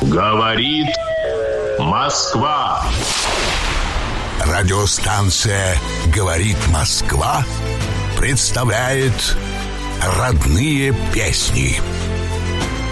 Говорит Москва. Радиостанция «Говорит Москва» представляет «Родные песни».